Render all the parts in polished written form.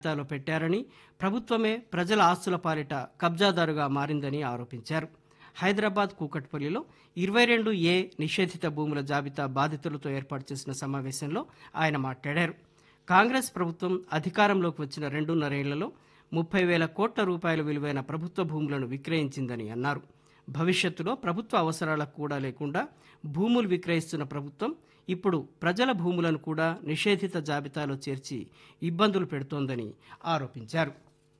జాబితాలో పెట్టారని, ప్రభుత్వమే ప్రజల ఆస్తుల పాలిట కబ్జాదారుగా మారిందని ఆరోపించారు. హైదరాబాద్ కూకట్పల్లిలో 22A నిషేధిత భూముల జాబితా బాధితులతో ఏర్పాటు చేసిన సమావేశంలో ఆయన మాట్లాడారు. కాంగ్రెస్ ప్రభుత్వం అధికారంలోకి వచ్చిన 2.5 ఏళ్లలో 30,000 కోట్ల రూపాయల విలువైన ప్రభుత్వ భూములను విక్రయించిందని అన్నారు. భవిష్యత్తులో ప్రభుత్వ అవసరాలకు కూడా లేకుండా భూములు విక్రయిస్తున్న ప్రభుత్వం ఇప్పుడు ప్రజల భూములను కూడా నిషేధిత జాబితాలో చేర్చి ఇబ్బందులు పెడుతోందని ఆరోపించారు.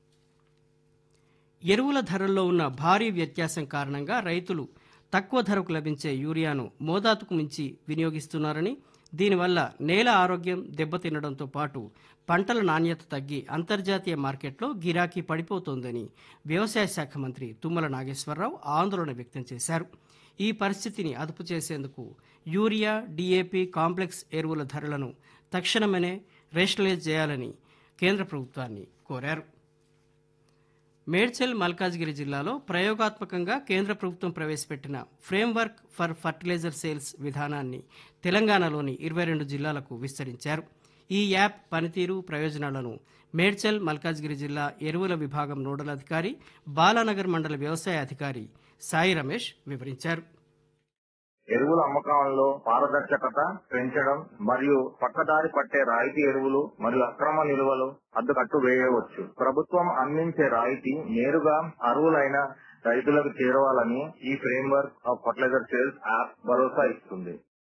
ఎరువుల ధరల్లో ఉన్న భారీ వ్యత్యాసం కారణంగా రైతులు తక్కువ ధరకు లభించే యూరియాను మోతాదుకు మించి వినియోగిస్తున్నారని, దీనివల్ల నేల ఆరోగ్యం దెబ్బతినడంతో పాటు పంటల నాణ్యత తగ్గి అంతర్జాతీయ మార్కెట్లో గిరాకీ పడిపోతోందని వ్యవసాయ శాఖ మంత్రి తుమ్మల నాగేశ్వరరావు ఆందోళన వ్యక్తం చేశారు. ఈ పరిస్థితిని అదుపు చేసేందుకు యూరియా, డీఏపీ కాంప్లెక్స్ ఎరువుల ధరలను తక్షణమే రేషనలైజ్ చేయాలని కేంద్ర ప్రభుత్వాన్ని కోరారు. మేడ్చల్, మల్కాజ్గిరి జిల్లాలో ప్రయోగాత్మకంగా కేంద్ర ప్రభుత్వం ప్రవేశపెట్టిన ఫ్రేమ్వర్క్ ఫర్ ఫర్టిలైజర్ సేల్స్ విధానాన్ని తెలంగాణలోని 22 జిల్లాలకు విస్తరించారు. ఈ యాప్ పనితీరు, ప్రయోజనాలను మేడ్చల్, మల్కాజ్గిరి జిల్లా ఎరువుల విభాగం నోడల్ అధికారి, బాలానగర్ మండల వ్యవసాయ అధికారి సాయి రమేష్ వివరించారు. ఎరువుల అమ్మకాలలో పారదర్శకత పెంచడం మరియు పక్కదారి పట్టే రాయితీ ఎరువులు మరియు అక్రమ నిల్వలు అడ్డుకట్టు వేయవచ్చు. ప్రభుత్వం అందించే రాయితీ నేరుగా అర్హులైన రైతులకు చేరవాలని ఈ framework of fertiliser sales app భరోసా ఇస్తుంది.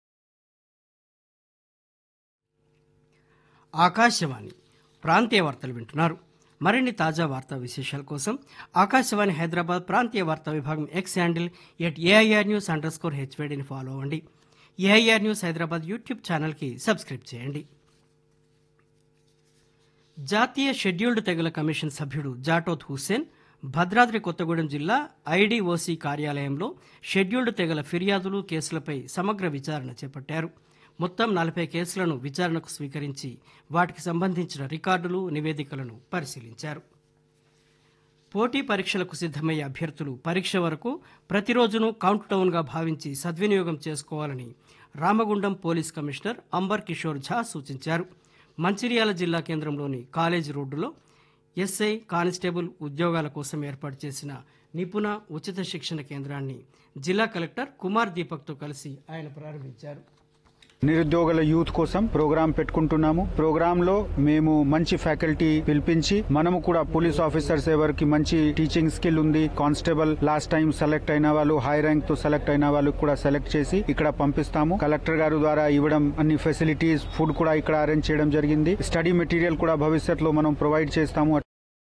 ఆకాశవాణి ప్రాంతీయ వార్తలు వింటున్నారు. మరిన్ని తాజా వార్తా విశేషాల కోసం ఆకాశవాణి హైదరాబాద్ ప్రాంతీయ వార్తా విభాగం ఎక్స్ హ్యాండిల్ @AIRnews_HVDని ఫాలో అవ్వండి. AIR న్యూస్ హైదరాబాద్ యూట్యూబ్ ఛానల్కి సబ్స్క్రైబ్ చేయండి. జాతీయ షెడ్యూల్డ్ తెగల కమిషన్ సభ్యుడు జాటోత్ హుస్సేన్ భద్రాద్రి కొత్తగూడెం జిల్లా IDOC కార్యాలయంలో షెడ్యూల్డ్ తెగల ఫిర్యాదులు, కేసులపై సమగ్ర విచారణ చేపట్టారు. మొత్తం 40 కేసులను విచారణకు స్వీకరించి వాటికి సంబంధించిన రికార్డులు, నివేదికలను పరిశీలించారు. పోటీ పరీక్షలకు సిద్దమయ్యే అభ్యర్థులు పరీక్ష వరకు ప్రతిరోజును కౌంట్ డౌన్గా భావించి సద్వినియోగం చేసుకోవాలని Ramagundam police commissioner amber Kishore ఝా సూచించారు. మంచిర్యాల జిల్లా కేంద్రంలోని కాలేజీ రోడ్డులో ఎస్ఐ, కానిస్టేబుల్ ఉద్యోగాల కోసం ఏర్పాటు చేసిన నిపుణ ఉచిత శిక్షణ కేంద్రాన్ని జిల్లా కలెక్టర్ కుమార్ దీపక్తో కలిసి ఆయన ప్రారంభించారు. నిరుద్యోగుల యూత్ కోసం ప్రోగ్రాం పెట్టుకుంటున్నాము. ప్రోగ్రామ్ లో మేము మంచి ఫ్యాకల్టీ పిలిపించి మనము కూడా పోలీస్ ఆఫీసర్స్ ఎవరికి మంచి టీచింగ్ స్కిల్ ఉంది, కానిస్టేబుల్ లాస్ట్ టైం సెలెక్ట్ అయిన వాళ్ళు, హై ర్యాంక్ తో సెలెక్ట్ అయిన వాళ్ళు కూడా సెలెక్ట్ చేసి ఇక్కడ పంపిస్తాము. కలెక్టర్ గారు ద్వారా ఇవ్వడం అన్ని ఫెసిలిటీస్, ఫుడ్ కూడా ఇక్కడ అరేంజ్ చేయడం జరిగింది. స్టడీ మెటీరియల్ కూడా భవిష్యత్తులో మనం ప్రొవైడ్ చేస్తాము.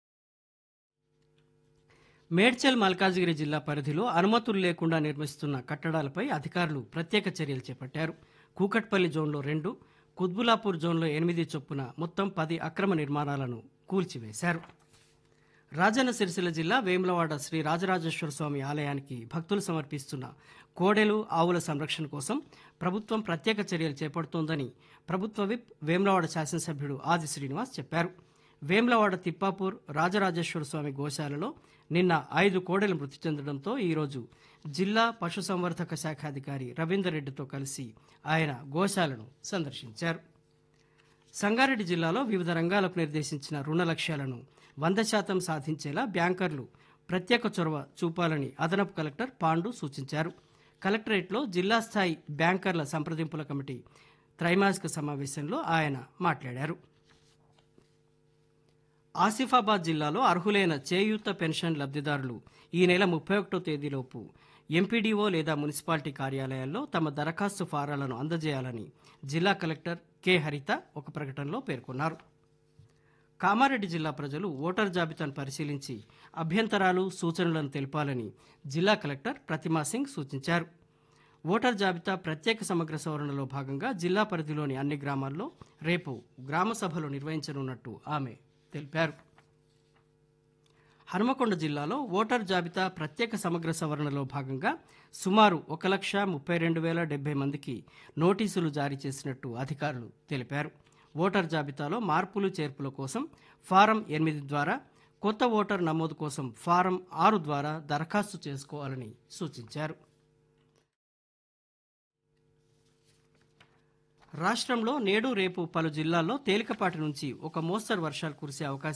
మేడ్చల్, మల్కాజ్గిరి జిల్లా పరిధిలో అనుమతులు లేకుండా నిర్మిస్తున్న కట్టడాలపై అధికారులు ప్రత్యేక చర్యలు చేపట్టారు. కూకట్పల్లి జోన్లో 2, కుత్బులాపూర్ జోన్లో 8 చొప్పున మొత్తం 10 అక్రమ నిర్మాణాలను కూల్చివేశారు. రాజన్న సిరిసిల్ల జిల్లా వేములవాడ శ్రీ రాజరాజేశ్వర స్వామి ఆలయానికి భక్తులు సమర్పిస్తున్న కోడెలు, ఆవుల సంరక్షణ కోసం ప్రభుత్వం ప్రత్యేక చర్యలు చేపడుతోందని ప్రభుత్వ విప్ వేములవాడ శాసనసభ్యుడు ఆది శ్రీనివాస్ చెప్పారు. వేములవాడ తిప్పాపూర్ రాజరాజేశ్వర స్వామి గోశాలలో నిన్న 5 కోడెలు మృతి చెందడంతో ఈరోజు జిల్లా పశుసంవర్ధక శాఖ అధికారి రవీందర్ రెడ్డితో కలిసి ఆయన గోశాలను సందర్శించారు. సంగారెడ్డి జిల్లాలో వివిధ రంగాలకు నిర్దేశించిన రుణ లక్ష్యాలను 100% సాధించేలా బ్యాంకర్లు ప్రత్యేక చొరవ చూపాలని అదనపు కలెక్టర్ పాండు సూచించారు. కలెక్టరేట్లో జిల్లా స్థాయి బ్యాంకర్ల సంప్రదింపుల కమిటీ త్రైమాసిక సమావేశంలో ఆయన మాట్లాడారు. ఆసిఫాబాద్ జిల్లాలో అర్హులైన చేయూత పెన్షన్ లబ్ధిదారులు ఈ నెల 31వ తేదీలోపు ఎంపీడీఓ లేదా మున్సిపాలిటీ కార్యాలయాల్లో తమ దరఖాస్తు ఫారాలను అందజేయాలని జిల్లా కలెక్టర్ కె హరిత ఒక ప్రకటనలో పేర్కొన్నారు. కామారెడ్డి జిల్లా ప్రజలు ఓటర్ జాబితాను పరిశీలించి అభ్యంతరాలు, సూచనలను తెలపాలని జిల్లా కలెక్టర్ ప్రతిమా సింగ్ సూచించారు. ఓటర్ జాబితా ప్రత్యేక సమగ్ర సవరణలో భాగంగా జిల్లా పరిధిలోని అన్ని గ్రామాల్లో రేపు గ్రామ సభలు నిర్వహించనున్నట్టు ఆమె తెలిపారు. హన్మకొండ జిల్లాలో ఓటర్ జాబితా ప్రత్యేక సమగ్ర సవరణలో భాగంగా సుమారు 1,32,070 మందికి నోటీసులు జారీ చేసినట్టు అధికారులు తెలిపారు. ఓటర్ జాబితాలో మార్పులు, చేర్పుల కోసం ఫారం 8 ద్వారా, కొత్త ఓటర్ నమోదు కోసం ఫారం 6 ద్వారా దరఖాస్తు చేసుకోవాలని సూచించారు. రాష్ట్రంలో నేడు రేపు పలు జిల్లాల్లో తేలికపాటి నుంచి ఒక మోస్తరు వర్షాలు కురిసే అవకాశం